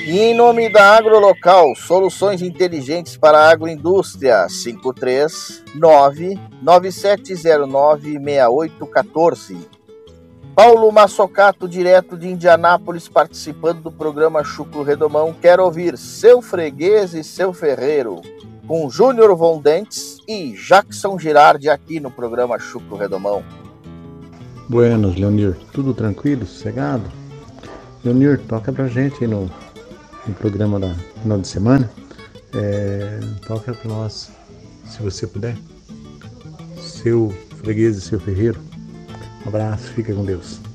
E em nome da Agrolocal, soluções inteligentes para a agroindústria, 539-9709-6814. Paulo Massocato, direto de Indianápolis, participando do programa Chucro Redomão. Quero ouvir Seu Freguês e Seu Ferreiro, com Júnior Von Dentes e Jackson Girardi aqui no programa Chucro Redomão. Buenos, Leonir. Tudo tranquilo, sossegado? Leonir, toca pra gente aí no programa da final de semana. Toca pra nós, se você puder. Seu Freguês e Seu Ferreiro. Um abraço, fica com Deus.